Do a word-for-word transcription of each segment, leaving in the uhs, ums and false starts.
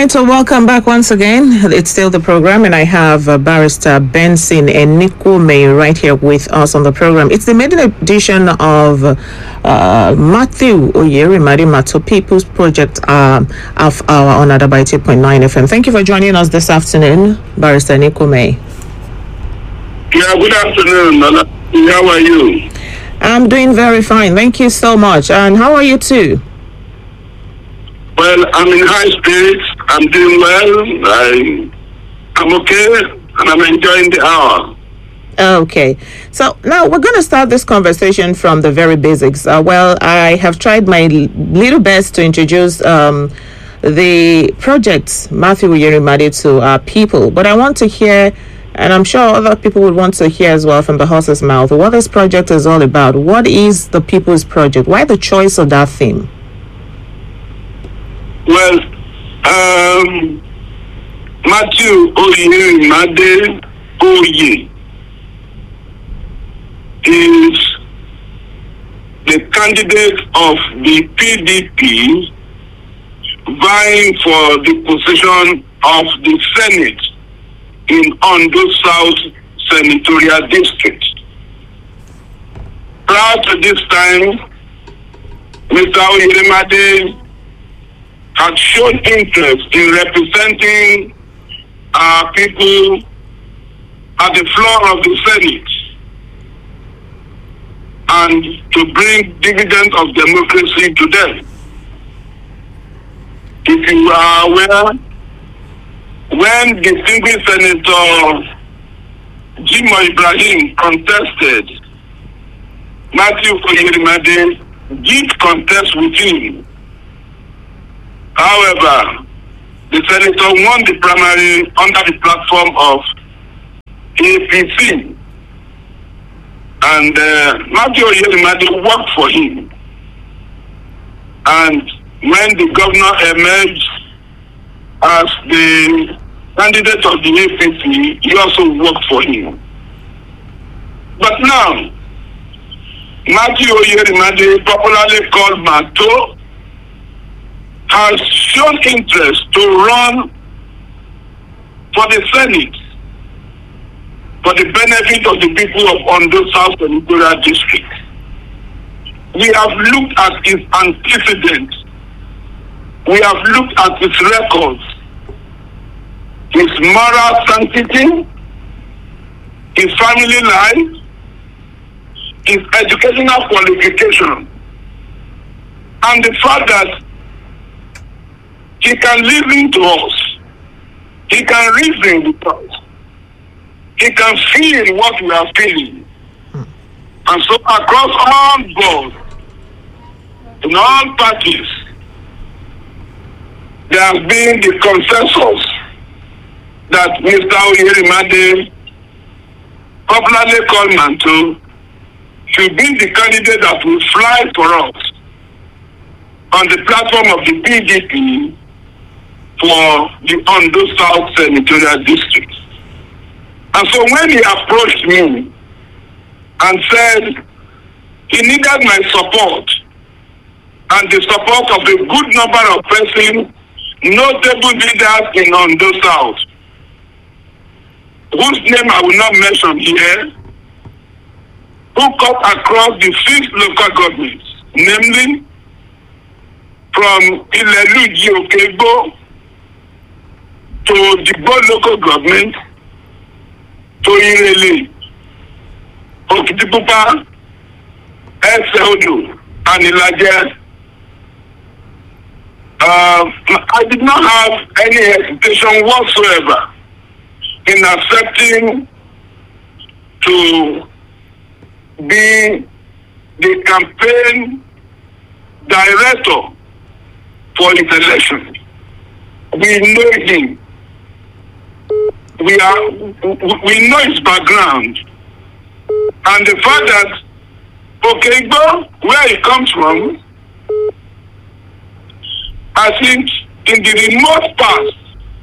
right, so welcome back once again. It's still the program, and I have uh, Barrister Benson Enikwome right here with us on the program. It's the maiden edition of uh, Matthew Oyerimade Mato People's Project um, of our on Adaba eighty point nine F M. Thank you for joining us this afternoon, Barrister Enikwome. Yeah, good afternoon, Nana. How are you? I'm doing very fine. Thank you so much. And how are you too? Well, I'm in high spirits. I'm doing well. I, I'm okay, and I'm enjoying the hour. Okay, so now we're going to start this conversation from the very basics. Uh, well, I have tried my little best to introduce um, the project Matthew Oyerimade to our people, but I want to hear, and I'm sure other people would want to hear as well from the horse's mouth, what this project is all about. What is the People's Project? Why the choice of that theme? Well, um, Matthew Oyerimade Oye is the candidate of the P D P vying for the position of the Senate in Ondo South Senatorial District. Prior to this time, Mister Oyerimade had shown interest in representing our people at the floor of the Senate and to bring dividends of democracy to them. If you are aware, when distinguished Senator Jimoh Ibrahim contested, Matthew Oyerimade did contest with him. However, the senator won the primary under the platform of A P C, and uh, Matthew Oyerimade worked for him. And when the governor emerged as the candidate of the A P C, he also worked for him. But now, Matthew Oyerimade, popularly called Mato, has shown interest to run for the Senate for the benefit of the people of Ondo South Senatorial District. We have looked at his antecedents. We have looked at his records, his moral sanctity, his family life, his educational qualification, and the fact that he can listen to us. He can reason with us. He can feel what we are feeling. Hmm. And so across all boards, in all parties, there has been the consensus that Mister Oyerimade, popularly called Manto, should be the candidate that will fly for us on the platform of the P D P for the Ondo South Senatorial District. And so when he approached me and said he needed my support and the support of a good number of persons, notable leaders in Ondo South, whose name I will not mention here, who cut across the six local governments, namely from Ileluji Okegbo to the both local government, to Irele, Okitipupa, Eseodo, and Ilaje. Uh, I did not have any hesitation whatsoever in accepting to be the campaign director for his election. We know him. We are. We know his background, and the fact that Okegbo, where he comes from, I think in the remote past,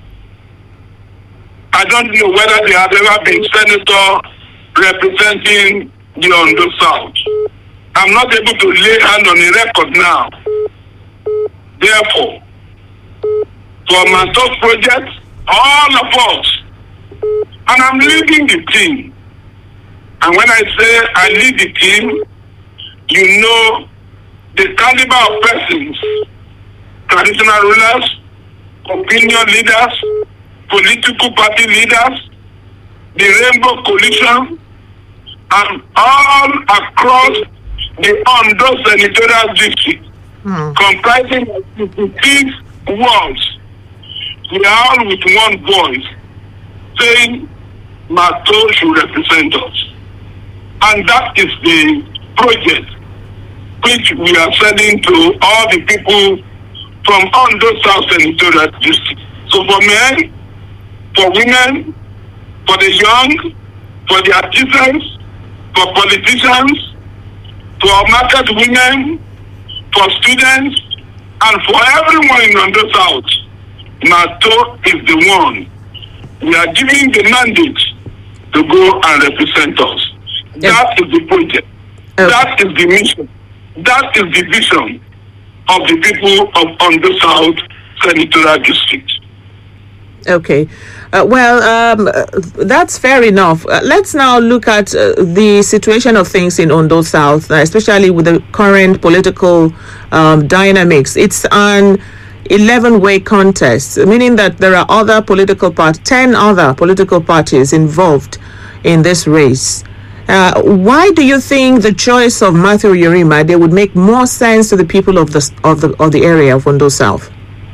I don't know whether there have ever been senator representing the Ondo South. I'm not able to lay hand on a record now. Therefore, for Mantos project, all of us. And I'm leading the team. And when I say I lead the team, you know the caliber of persons, traditional rulers, opinion leaders, political party leaders, the Rainbow Coalition, and all across the Ondo Senatorial District, hmm. comprising fifty-six wards. We are all with one voice, saying Mato should represent us. And that is the project which we are sending to all the people from Ondo South Senatorial District. So for men, for women, for the young, for the artisans, for politicians, for market women, for students, and for everyone in Ondo South, Mato is the one. We are giving the mandate to go and represent us. Yes. That is the project. Okay. That is the mission. That is the vision of the people of Ondo South Senatorial District. Okay. Uh, well, um, uh, that's fair enough. Uh, let's now look at uh, the situation of things in Ondo South, uh, especially with the current political um, dynamics. It's an eleven-way contest, meaning that there are other political parties, ten other political parties involved in this race. Uh, why do you think the choice of Matthew Uyerimade would make more sense to the people of the of the of the area of Ondo South?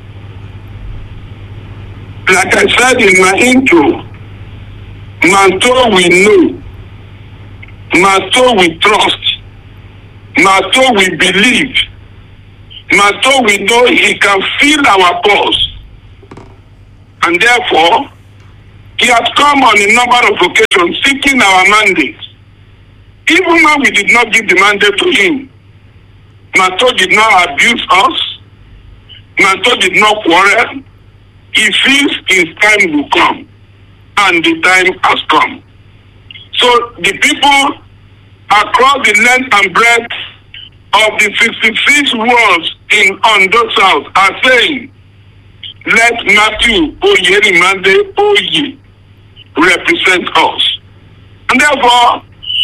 Like I said in my intro, Mato we know, Mato we trust, Mato we believe, Mato we know he can feel our pulse, and therefore he has come on a number of occasions seeking our mandate. Even when we did not give the mandate to him, Mato did not abuse us, Mato did not quarrel. He feels his time will come, and the time has come. So the people across the length and breadth of the sixty-six wards in Ondo South are saying, let Matthew Uyerimade Oye represent us. And therefore,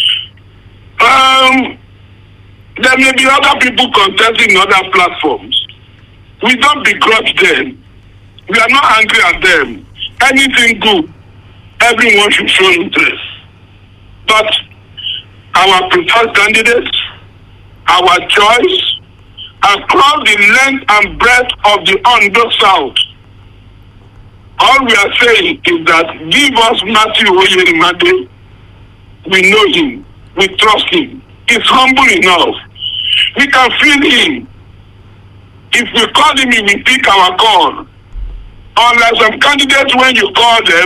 um, there may be other people contesting other platforms. We don't begrudge them. We are not angry at them. Anything good, everyone should show interest. But our preferred candidates, our choice, across the length and breadth of the Ondo South, all we are saying is that give us Matthew Uyerimade. We know him. We trust him. He's humble enough. We can feel him. If we call him, he will pick our call. Unlike some candidates, when you call them,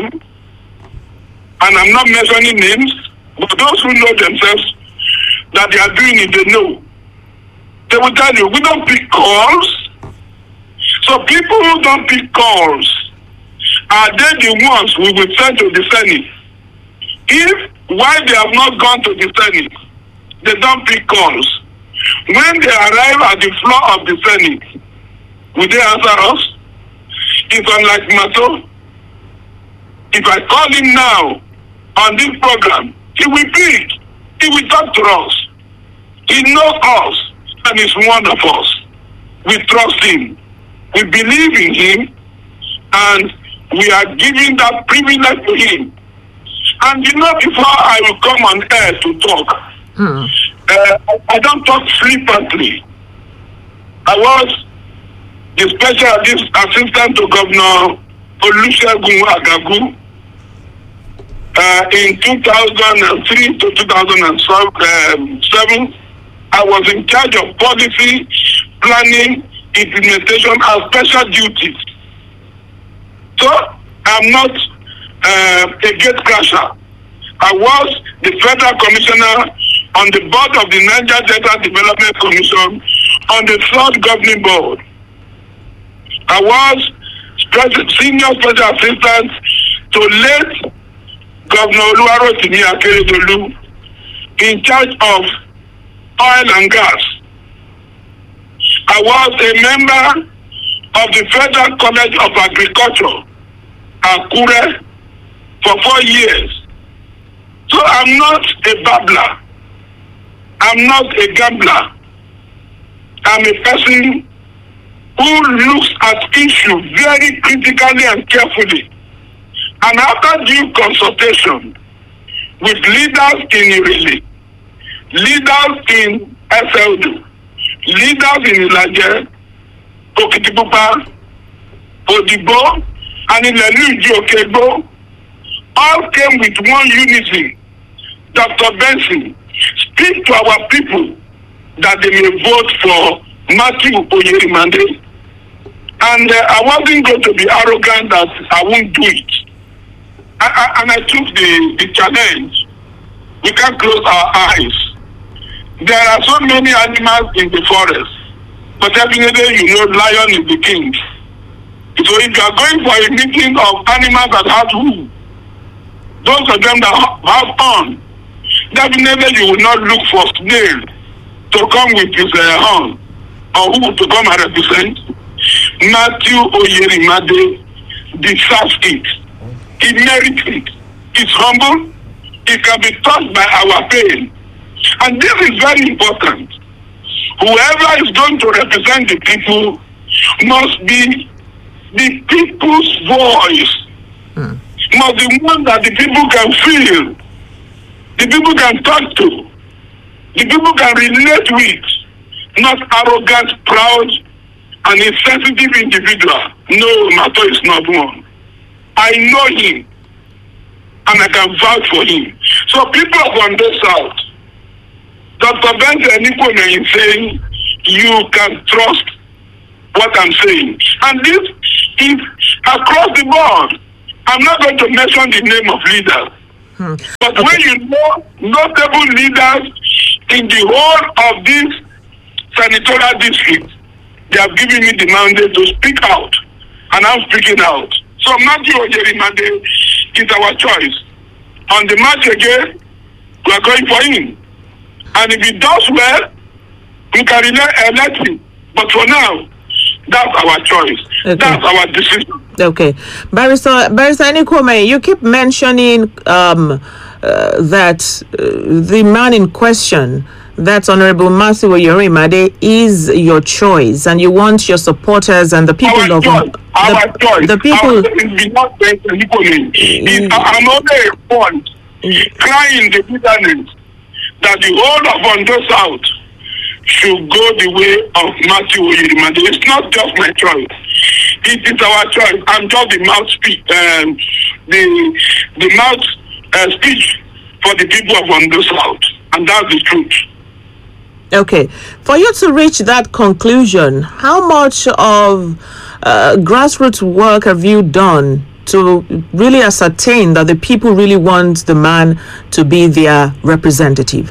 and I'm not mentioning names, but those who know themselves that they are doing it, they know. They will tell you, we don't pick calls. So people who don't pick calls, are they the ones we will send to the Senate? If, while they have not gone to the Senate, they don't pick calls, when they arrive at the floor of the Senate, will they answer us? If I'm like Mato, if I call him now on this program, he will pick. He will talk to us. He knows us and is one of us. We trust him. We believe in him, and we are giving that privilege to him. And you know, before I will come on air to talk, hmm. uh, I don't talk flippantly. I was the special assistant to Governor Olusegun Agagu uh, in two thousand three to two thousand seven. I was in charge of policy, planning, implementation, and special duties. So I'm not uh, a gatecrasher. I was the federal commissioner on the board of the Niger Delta Development Commission on the third governing board. I was special, senior special assistant to late Governor Oluwarotimi Akeredolu in charge of oil and gas. I was a member of the Federal College of Agriculture, Akure, for four years. So I'm not a babbler. I'm not a gambler. I'm a person who looks at issues very critically and carefully. And after due consultation with leaders in Irele, leaders in S L D, leaders in Ilaje, Okitipupa, Odibo, and in Ilenuju Okegbo, all came with one unity. Doctor Benson, speak to our people that they may vote for Matthew Oyerimade. And uh, I wasn't going to be arrogant that I won't do it. I, I, and I took the, the challenge. We can't close our eyes. There are so many animals in the forest, but definitely you know lion is the king. So if you are going for a meeting of animals that have who, those of them that have horn, definitely you will not look for snail to come with his uh, horn or who to come and represent. Matthew Oyerimade deserves it. He merits it. He's humble. He can be touched by our pain. And this is very important. Whoever is going to represent the people must be the people's voice. Hmm. Must be one that the people can feel, the people can talk to, the people can relate with, not arrogant, proud, and insensitive individual. No, Mato is not one. I know him, and I can vouch for him. So people of Ondo South, Doctor Benson Nikone is saying, you can trust what I'm saying. And this is across the board. I'm not going to mention the name of leaders. Hmm. But okay. When you know notable leaders in the whole of this senatorial district, they have given me the mandate to speak out. And I'm speaking out. So Matthew Oyerimade is our choice. On the match again, we are going for him. And if he does well, we can elect him. But for now, that's our choice. Okay. That's our decision. Okay. Barrister, Barrister Nikome, you keep mentioning um, uh, that uh, the man in question, that's Honorable Matthew Oyerimade, is your choice, and you want your supporters and the people our of choice. the, our choice. The people. Mm. I'm only a point mm. crying the bitterness that the whole of Ondo South should go the way of Matthew Oyerimade. It's not just my choice. It is our choice. I'm just the mouth speak, um, the the mouth uh, speech for the people of Ondo South, and that's the truth. Okay, for you to reach that conclusion, how much of uh, grassroots work have you done to really ascertain that the people really want the man to be their representative?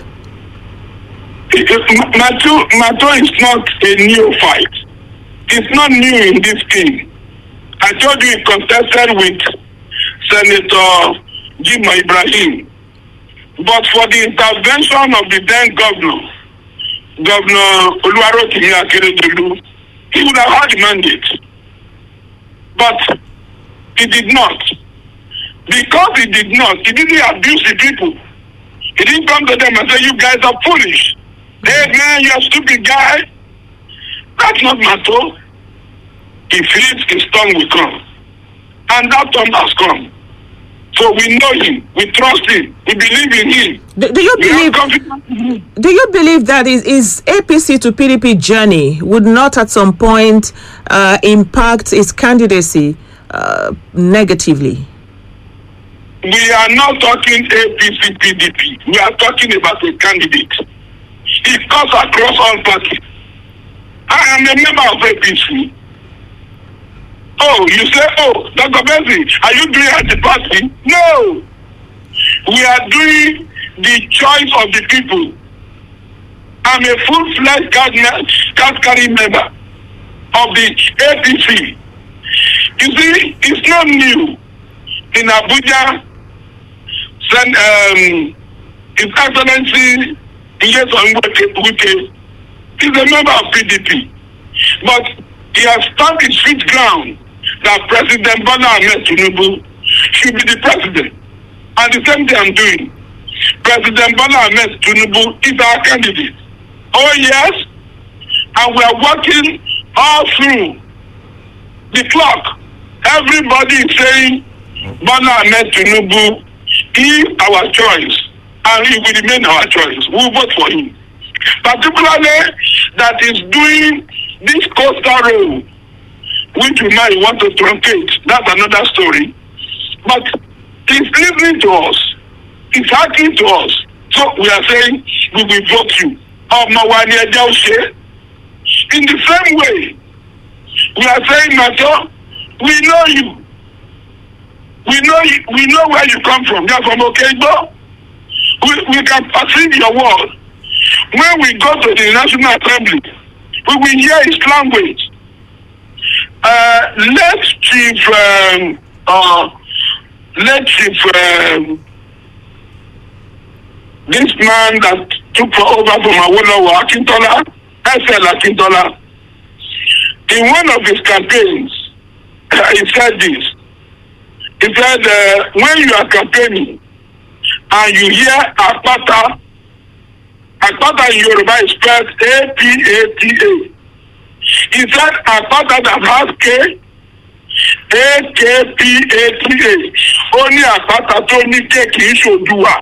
Mato, Mato is not a new fight. It's not new in this thing. I told you he contested with Senator Jimoh Ibrahim. But for the intervention of the then governor, Governor Oluwarotimi Akeredolu, he would have had the mandate. But he did not. Because he did not, he didn't abuse the people. He didn't come to them and say, you guys are foolish. Hey man, you're a stupid guy. That's not Mato. He feels his tongue will come. And that time has come. So we know him, we trust him, we believe in him. Do, do you we believe do you believe that is, is A P C to P D P journey would not at some point uh, impact its candidacy uh, negatively? We are not talking A P C P D P. We are talking about a candidate. It cuts across all parties. I am a member of A P C. Oh, you say, oh, Doctor Benson, are you doing at the party? No. We are doing the choice of the people. I'm a full-fledged card-carrying member of the A P C. You see, it's not new. In Abuja, send, um, His Excellency Nyesom Wike is a member of P D P. But he has stamped his feet ground that President Bola Ahmed Tinubu should be the president. And the same thing I'm doing. President Bola Ahmed Tinubu is our candidate. Oh yes, and we are working all through the clock. Everybody is saying Bola Ahmed Tinubu is our choice, and he will remain our choice. We will vote for him. Particularly that is doing this coastal road, which we might want to truncate. That's another story. But he's listening to us. He's talking to us. So we are saying we will vote you. In the same way, we are saying, Mato, we know you. We know you, we know where you come from. You're from Okegbo. We, we can perceive your word. When we go to the National Assembly, we will hear his language. Uh, let Chief, um, uh, let Chief, um, this man that took over from Awolowo, Akintola, S L Akintola, in one of his campaigns, uh, he said this. He said, uh, when you are campaigning and you hear Akpata, Akpata in Yoruba is spelled A P A T A. He said Akpata that has K, A K P A T A. Only Akpata tó ní K kì í ṣOdùduwà.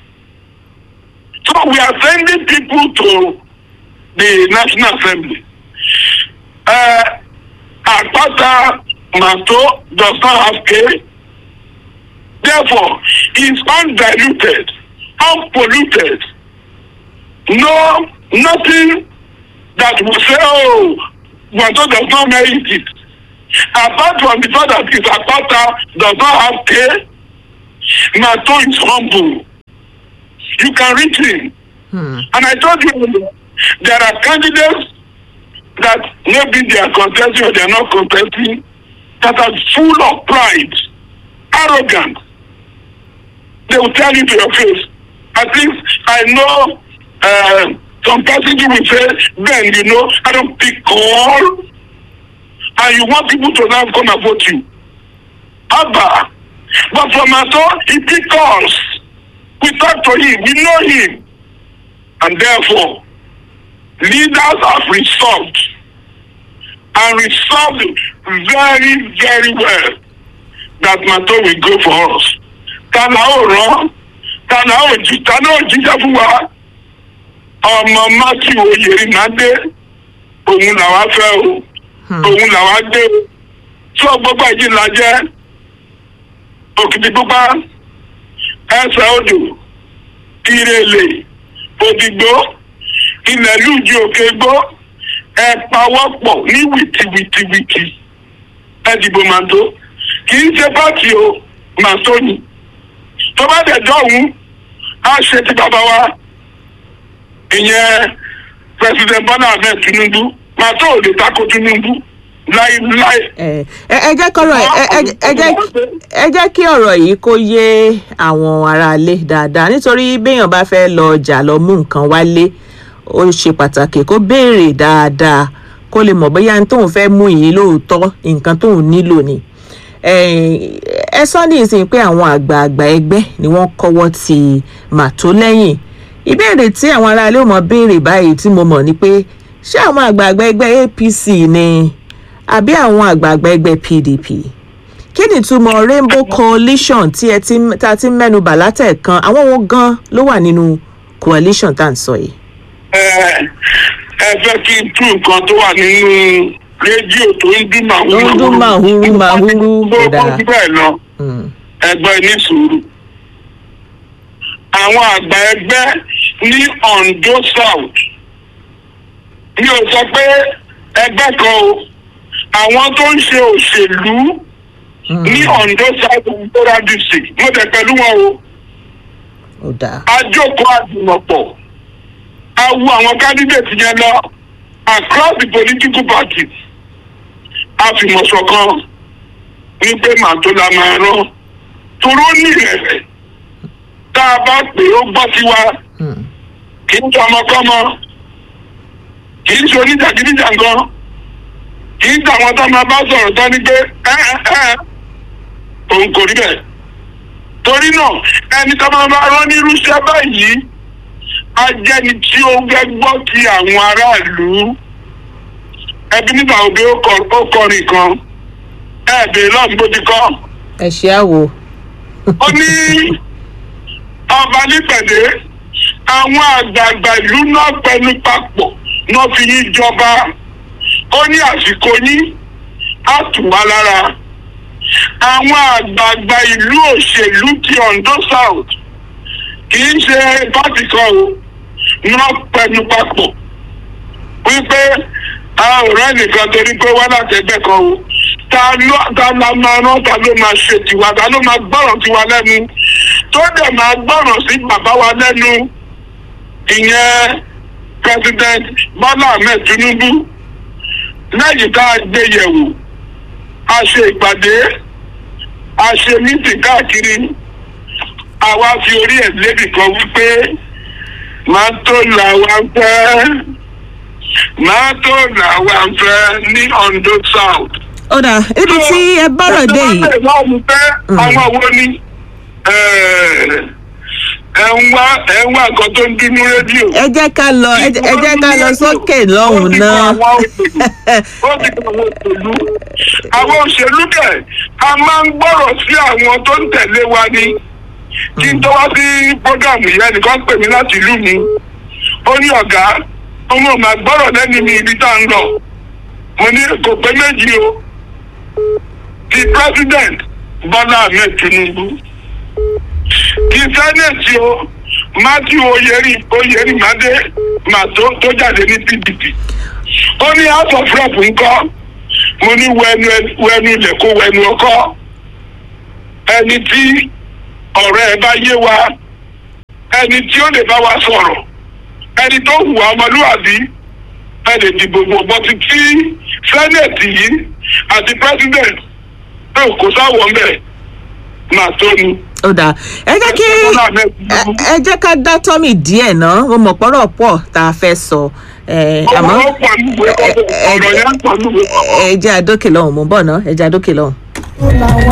So we are sending people to the National Assembly. Uh, Akpata Mato does not have K. Therefore, it's undiluted, unpolluted. No, nothing that will say, oh, Mato does not merit it. Apart from the fact that his Akpata does not have K, Mato is humble. You can reach him. Hmm. And I told you, there are candidates that maybe they are contesting or they are not contesting that are full of pride, arrogant. They will tell you to your face. At least I know uh, some passages will say, Ben, you know, I don't pick call. And you want people to now come and vote you. Abba. But from Mato, he pick calls. We talk to him. We know him. And therefore, leaders have resolved. And resolved very, very well that Mato will go for us. Tana o ran, tana o ji, tana o jíjẹ fún wa. Ọmọ Matthew Oyèrìmádé, òun làwa fẹ́ o, òun làwa gbé o. Tí ọgbọ́gbà yìí la jẹ́, Òkìtìpupa, Ẹsẹ̀ Odò, Ìrẹ̀lẹ̀, Òdìgbò, Ilẹ̀lújì Òkègbó, ẹ pawọ́pọ̀ ní wìtìwìtìwìtì. Ẹ dìbò Mato. Kì í ṣe pàtì o, Mato ni. Tó bá dẹ̀ dọ̀hún, á ṣe ti bàbá wa. Ìyẹn President Bola Ahmed Tinubu. Mato ò lè tako Tinubu láíláí. ẹ ẹ jẹ́ kọ́rọ̀ ẹ jẹ́ kí ọ̀rọ̀ yìí kó yé àwọn aráalé dáadáa nítorí béèyàn bá fẹ́ lọ ọjà lọ mú nǹkan wálé ó ṣe pàtàkì kó béèrè dáadáa kó lè mọ̀ bóyá n tóun fẹ́ mú yìí lóòótọ́ nǹkan tóun nílò ni. ẹ sọ ní ìsìn pé àwọn àgbààgbà ẹgbẹ́ ni wọ́n kọ́wọ́ ti Mato lẹ́yìn. Ìbéèrè tí àwọn aráalé ò mọ̀ béèrè báyìí tí mo mọ̀ ni pé ṣé àwọn àgbààgbà ẹgbẹ́ A P C ni àbí àwọn àgbààgbà ẹgbẹ́ P D P? Kí ni ìtumọ̀ Rainbow Coalition tí ẹ ti ta ti mẹ́nu bà látẹ̀kan? Àwọn wo gan ló wà nínú coalition tá à ń sọ yìí? ẹ ẹ fẹ́ kí n tú nǹkan tó wà nínú rédíò tó ń dún màhúrú. Ó ń dún màhúrú màhúrú. Tó kọ́ bẹ́ẹ̀ lọ ẹgbẹ́ ní sùúrù. Àwọn àgbà ẹgbẹ́ ní Ondo South. Mi ò sọ pé ẹgbẹ́ kan o. Àwọn tó ń ṣe òṣèlú ní Ondo South Nigeria district. Mo tẹ̀ pẹ̀lú wọn o. Àjọkọ̀ àjùmọ̀pọ̀. A wo àwọn candidate yẹn lọ across the political parties. A fìmọ̀ ṣọ̀kan ní pé Mato la máa rán. Toró ní ìrẹ̀lẹ̀. Tá a bá pè ó gbọ́ sí wa. Kì í ṣe ọmọkọ́mọ. Kì í ṣe oníjàgídíjàgan. kì í tàwọn tó máa bá sọ̀rọ̀ tán ni pé ẹ ẹ ẹ òun kò rí bẹ́ẹ̀. torí náà ẹni tó máa bá rán nírúṣẹ́ báyìí á jẹ́ni tí ó fẹ́ gbọ́ ti àwọn aráàlú. ẹbí nígbà òbí ó kọrin kan ẹ bèèrè lọ́ọ̀dún bó ti kọ́. ẹ ṣe àwò. ó ní ọba nípẹ̀dé àwọn àgbààgbà ìlú náà pẹnu papọ̀ náà fi yín jọba. ó ní àsìkò yín á tù wá lára. àwọn àgbààgbà ìlú òṣèlú ti Ondo South kì í ṣe pátì kan o náà pẹnu papọ̀ wípé a ò rẹ́ nìkan torí pé wá láti ẹgbẹ́ kan o ta ló ta la máa rán ta ló máa ṣe tiwa ta ló máa gbọ́ràn tiwa lẹ́nu tó dẹ̀ máa gbọ́ràn sí bàbá wa lẹ́nu ìyẹn president Bọ́lá Ahmed Tinubu. lẹ́yìn tá a gbé yẹ̀wò a ṣe ìpàdé a ṣe mítìn káàkiri àwa fi orí ẹ̀ lébì kan wípé máa tó làwa ń fẹ́ máa tó làwa ń fẹ́ ní Ondo South. ó dà ibi tí ẹ bọ́rọ̀ dé yìí. ẹ máa ń fẹ́ àwọn wo ni ẹ ń wá ẹ ń wá nǹkan tó ń dúnú rédíò. ẹ jẹ́ ká lọ ẹ jẹ́ ká lọ sókè lọ́hùn náà. ó ti kọ́ àwọn òṣèlú àwọn òṣèlú dẹ̀ a máa ń gbọ́rọ̀ sí àwọn tó ń tẹ̀lé wa ni. kí n tó wá sí prógámù yẹn nìkan pè mí láti ìlú mi ó ní ọ̀gá ọmọ ò máa gbọ́rọ̀ lẹ́nu mi ibi tá à ń lọ. mo ní kò pé méjì o ti president Bọ́lá Ahmed Tinubu ti senate o Matthew Oyeri Oyerimade màtó tó jáde ní P D P ó ní house of rep ńkọ́ mo ní wẹnu wẹnu ilẹ̀ kó wẹnu ọkọ́ ẹni tí ọ̀rẹ́ ẹ bá yé wa ẹni tí ó lè bá wa sọ̀rọ̀ ẹni tó hùwà ọmọlúwàbí ẹ lè dìbò gbogbo ti tí senate yìí àti president ẹ kò sáwọ̀ mbẹ̀ màtó ni. ó dáa ẹ jẹ́ kí ẹ jẹ́ ká dá tọ́mì díẹ̀ náà mo mọ̀ pọ́rọ̀ pọ̀ tá a fẹ́ sọ àmọ́ ẹ jẹ́ àdókè lọ́hùn mo ń bọ̀ ná ẹ jẹ́ àdókè lọ́hùn.